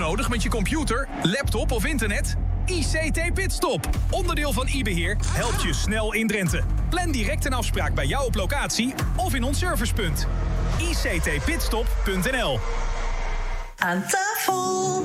nodig met je computer, laptop of internet? ICT Pitstop, onderdeel van iBeheer, helpt je snel in Drenthe. Plan direct een afspraak bij jou op locatie of in ons servicepunt. ictpitstop.nl. Aan tafel.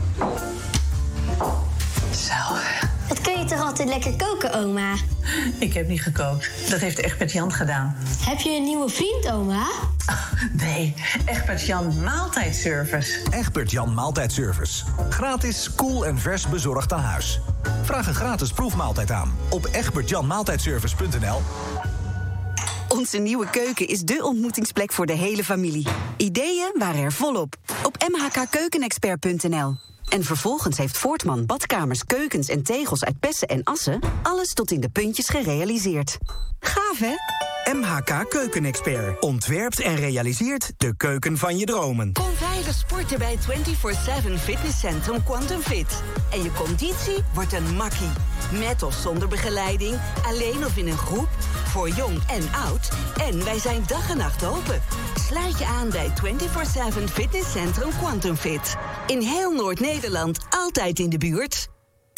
Zo. Wat kun je toch altijd lekker koken, oma? Ik heb niet gekookt. Dat heeft Egbert Jan gedaan. Heb je een nieuwe vriend, oma? Nee, Egbert Jan Maaltijdservice. Egbert Jan Maaltijdservice. Gratis, koel en vers bezorgd aan huis. Vraag een gratis proefmaaltijd aan op egbertjanmaaltijdservice.nl. Onze nieuwe keuken is dé ontmoetingsplek voor de hele familie. Ideeën waren er volop op mhkkeukenexpert.nl. En vervolgens heeft Voortman badkamers, keukens en tegels uit Pessen en Assen alles tot in de puntjes gerealiseerd. Gaaf, hè? MHK Keukenexpert ontwerpt en realiseert de keuken van je dromen. Kom veilig sporten bij 24/7 Fitnesscentrum Quantum Fit. En je conditie wordt een makkie. Met of zonder begeleiding, alleen of in een groep, voor jong en oud. En wij zijn dag en nacht open. Sluit je aan bij 24/7 Fitnesscentrum Quantum Fit. In heel Noord-Nederland, altijd in de buurt.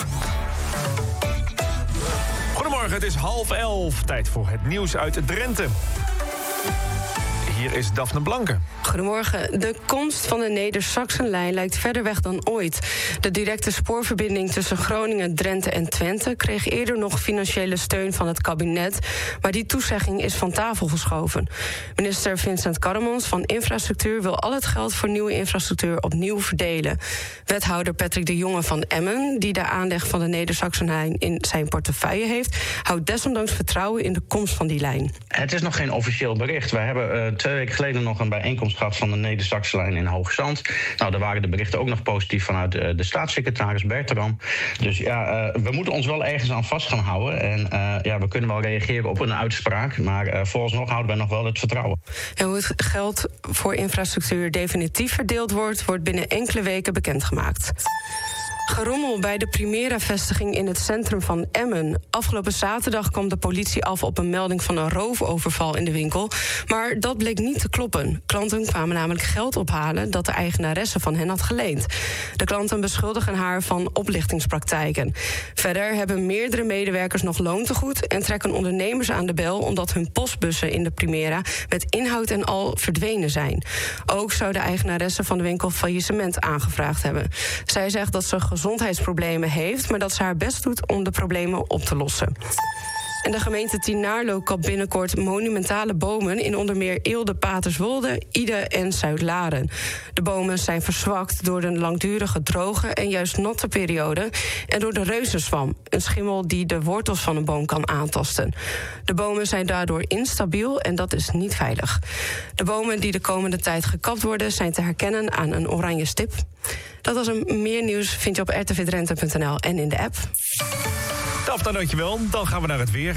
Goedemorgen, het is 10:30. Tijd voor het nieuws uit Drenthe. Hier is Daphne Blanke. Goedemorgen. De komst van de Neder-Saxenlijn lijkt verder weg dan ooit. De directe spoorverbinding tussen Groningen, Drenthe en Twente kreeg eerder nog financiële steun van het kabinet, maar die toezegging is van tafel geschoven. Minister Vincent Karremans van Infrastructuur wil al het geld voor nieuwe infrastructuur opnieuw verdelen. Wethouder Patrick de Jonge van Emmen, die de aanleg van de Neder-Saxenlijn in zijn portefeuille heeft, houdt desondanks vertrouwen in de komst van die lijn. Het is nog geen officieel bericht. We hebben 2 weken geleden nog een bijeenkomst gehad van de Neder-Saxenlijn in Hoogezand. Nou, daar waren de berichten ook nog positief vanuit de staatssecretaris Bertram. Dus ja, we moeten ons wel ergens aan vast gaan houden. En we kunnen wel reageren op een uitspraak, maar vooralsnog houden wij nog wel het vertrouwen. En hoe het geld voor infrastructuur definitief verdeeld wordt binnen enkele weken bekendgemaakt. Gerommel bij de Primera-vestiging in het centrum van Emmen. Afgelopen zaterdag kwam de politie af op een melding van een roofoverval in de winkel. Maar dat bleek niet te kloppen. Klanten kwamen namelijk geld ophalen dat de eigenaresse van hen had geleend. De klanten beschuldigen haar van oplichtingspraktijken. Verder hebben meerdere medewerkers nog loontegoed en trekken ondernemers aan de bel omdat hun postbussen in de Primera met inhoud en al verdwenen zijn. Ook zou de eigenaresse van de winkel faillissement aangevraagd hebben. Zij zegt dat ze gezondheidsproblemen heeft, maar dat ze haar best doet om de problemen op te lossen. En de gemeente Tienaarlo kapt binnenkort monumentale bomen in onder meer Eelde, Paterswolde, Ide en Zuidlaren. De bomen zijn verzwakt door de langdurige droge en juist natte periode en door de reuzenzwam, een schimmel die de wortels van een boom kan aantasten. De bomen zijn daardoor instabiel en dat is niet veilig. De bomen die de komende tijd gekapt worden zijn te herkennen aan een oranje stip. Dat was meer nieuws vind je op rtvdrenthe.nl en in de app. Daphne, dankjewel. Dan gaan we naar het weer.